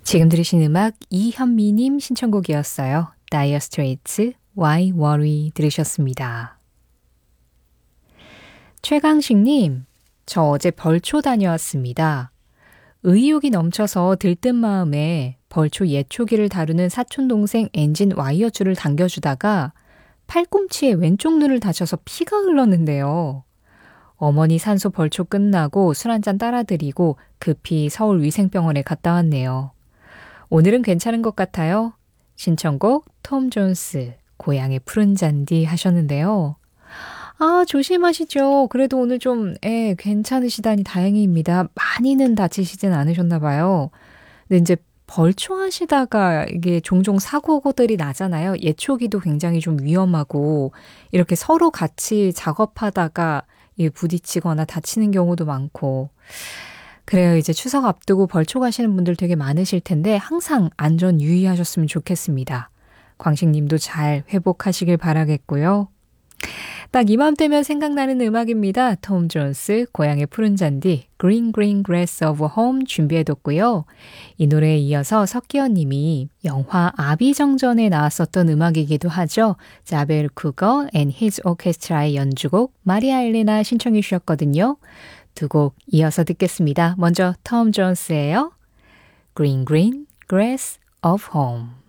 지금 들으신 음악 이현미님 신청곡이었어요. Dire Straits, Why Worry 들으셨습니다. 최강식님, 저 어제 벌초 다녀왔습니다. 의욕이 넘쳐서 들뜬 마음에 벌초 예초기를 다루는 사촌동생 엔진 와이어 줄을 당겨주다가 팔꿈치에 왼쪽 눈을 다쳐서 피가 흘렀는데요. 어머니 산소 벌초 끝나고 술 한잔 따라드리고 급히 서울위생병원에 갔다 왔네요. 오늘은 괜찮은 것 같아요. 신청곡 톰 존스, 고향의 푸른 잔디 하셨는데요. 아, 조심하시죠. 그래도 오늘 좀 괜찮으시다니 다행입니다. 많이는 다치시진 않으셨나 봐요. 근데 이제 벌초하시다가 이게 종종 사고들이 나잖아요. 예초기도 굉장히 좀 위험하고 이렇게 서로 같이 작업하다가 부딪히거나 다치는 경우도 많고 그래요. 이제 추석 앞두고 벌초 가시는 분들 되게 많으실 텐데 항상 안전 유의하셨으면 좋겠습니다. 광식님도 잘 회복하시길 바라겠고요. 딱 이맘때면 생각나는 음악입니다. 톰 존스, 고향의 푸른 잔디, Green Green Grass of Home 준비해뒀고요. 이 노래에 이어서 석기현 님이 영화 아비정전에 나왔었던 음악이기도 하죠. 자벨 쿠거 and his orchestra의 연주곡 마리아 엘레나 신청해 주셨거든요. 두 곡 이어서 듣겠습니다. 먼저 톰 존스예요. Green Green Grass of Home.